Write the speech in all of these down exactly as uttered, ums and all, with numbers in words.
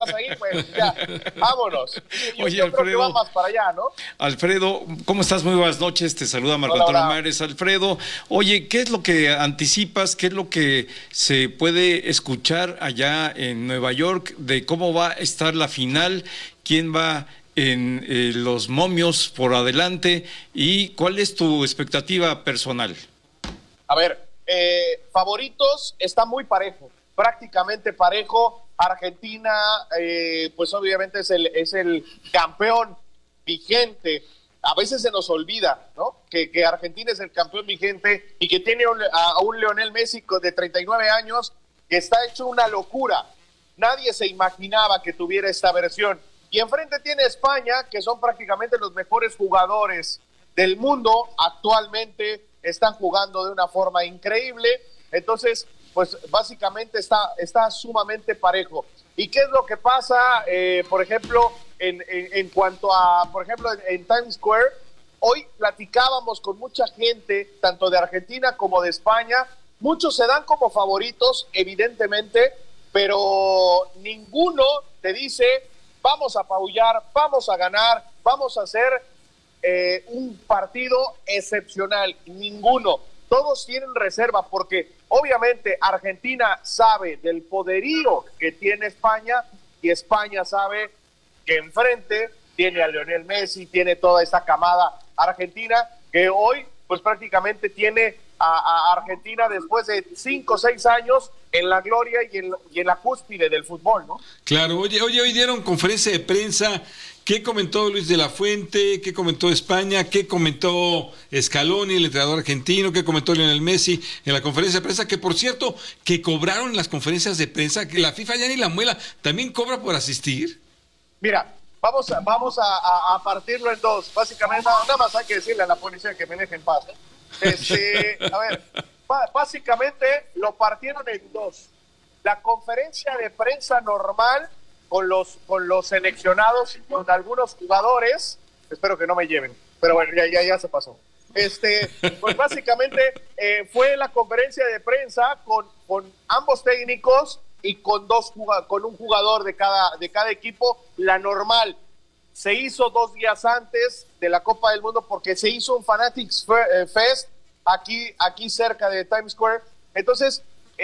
más ahí, pues ya, vámonos. Yo, Oye, yo Alfredo, creo que va más para allá, ¿no? Alfredo, ¿cómo estás? Muy buenas noches, te saluda Marco Hola, Antonio hola. Mares. Alfredo, oye, ¿qué es lo que anticipas? ¿Qué es lo que se puede escuchar allá en Nueva York de cómo va a estar la final? ¿Quién va en eh, los momios por adelante? ¿Y cuál es tu expectativa personal? A ver, eh, favoritos está muy parejo, prácticamente parejo. Argentina, eh, pues obviamente es el, es el campeón vigente. A veces se nos olvida, ¿no? Que, que Argentina es el campeón vigente y que tiene un, a, a un Lionel Messi de treinta y nueve años que está hecho una locura. Nadie se imaginaba que tuviera esta versión. Y enfrente tiene España, que son prácticamente los mejores jugadores del mundo actualmente. Están jugando de una forma increíble. Entonces, pues básicamente está, está sumamente parejo. ¿Y qué es lo que pasa, eh, por ejemplo, en, en, en cuanto a, por ejemplo, en, en Times Square? Hoy platicábamos con mucha gente, tanto de Argentina como de España. Muchos se dan como favoritos, evidentemente, pero ninguno te dice, vamos a apabullar, vamos a ganar, vamos a hacer eh, un partido excepcional. Ninguno. Todos tienen reserva porque obviamente Argentina sabe del poderío que tiene España y España sabe que enfrente tiene a Lionel Messi, tiene toda esta camada argentina que hoy pues prácticamente tiene a, a Argentina después de cinco o seis años en la gloria y en, y en la cúspide del fútbol, ¿no? Claro, oye, oye, hoy dieron conferencia de prensa. ¿Qué comentó Luis de la Fuente? ¿Qué comentó España? ¿Qué comentó Scaloni, el entrenador argentino? ¿Qué comentó Lionel Messi en la conferencia de prensa? Que por cierto, que cobraron las conferencias de prensa, que la FIFA ya ni la muela, ¿también cobra por asistir? Mira, vamos a, vamos a, a, a partirlo en dos. Básicamente, nada, nada más hay que decirle a la policía que me deje en paz, ¿no? Este, a ver, básicamente lo partieron en dos. La conferencia de prensa normal con los con los seleccionados y con algunos jugadores, espero que no me lleven, pero bueno, ya ya, ya se pasó. Este, pues básicamente eh, fue la conferencia de prensa con, con ambos técnicos y con dos con un jugador de cada de cada equipo. La normal se hizo dos días antes de la Copa del Mundo porque se hizo un Fanatics Fest aquí aquí cerca de Times Square. Entonces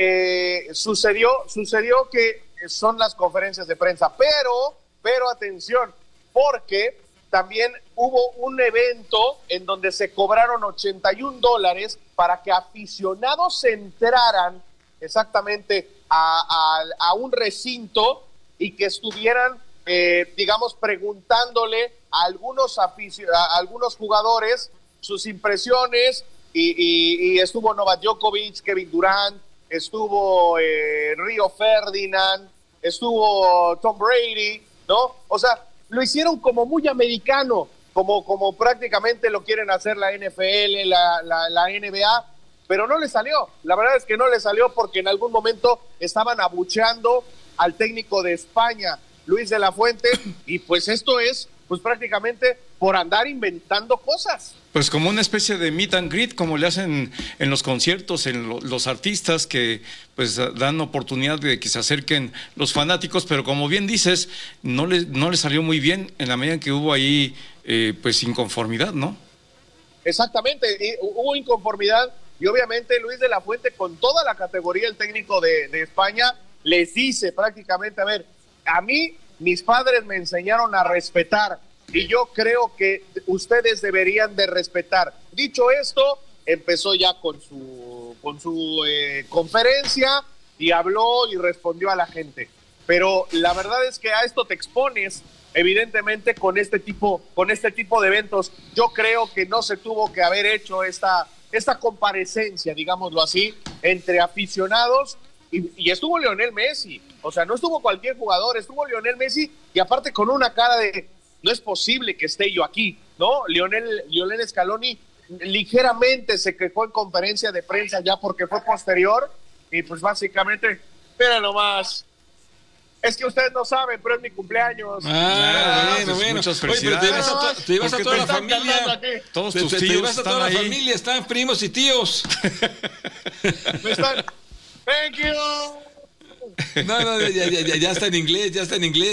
eh, sucedió sucedió que son las conferencias de prensa, pero, pero atención, porque también hubo un evento en donde se cobraron ochenta y un dólares para que aficionados entraran exactamente a, a, a un recinto y que estuvieran, eh, digamos, preguntándole a algunos, aficio- a algunos jugadores sus impresiones y, y, y estuvo Novak Djokovic, Kevin Durant, estuvo eh, Río Ferdinand, estuvo Tom Brady, ¿no? O sea, lo hicieron como muy americano, como, como prácticamente lo quieren hacer la N F L, la, la, la N B A, pero no le salió. La verdad es que no le salió porque en algún momento estaban abucheando al técnico de España, Luis de la Fuente, y pues esto es pues prácticamente por andar inventando cosas. Pues como una especie de meet and greet, como le hacen en los conciertos, en lo, los artistas que pues dan oportunidad de que se acerquen los fanáticos, pero como bien dices, no le, no le salió muy bien en la medida en que hubo ahí eh, pues inconformidad, ¿no? Exactamente, y hubo inconformidad y obviamente Luis de la Fuente con toda la categoría, el técnico de, de España, les dice prácticamente, a ver, a mí mis padres me enseñaron a respetar y yo creo que ustedes deberían de respetar. Dicho esto, empezó ya con su, con su eh, conferencia y habló y respondió a la gente. Pero la verdad es que a esto te expones, evidentemente, con este tipo, con este tipo de eventos. Yo creo que no se tuvo que haber hecho esta, esta comparecencia, digámoslo así, entre aficionados. Y, y estuvo Lionel Messi, o sea, no estuvo cualquier jugador, estuvo Lionel Messi y aparte con una cara de, no es posible que esté yo aquí, ¿no? Lionel, Lionel Scaloni ligeramente se quejó en conferencia de prensa ya porque fue posterior y pues básicamente, mira nomás, es que ustedes no saben, pero es mi cumpleaños. Ah, bueno, pues bueno. muchas Oye, pero te llevas a, to- te llevas a toda la familia. Todos Te, tus te, te tíos llevas a están toda la ahí. familia, están primos y tíos. Me están, thank you. No, no, ya, ya, ya, ya está en inglés, ya está en inglés.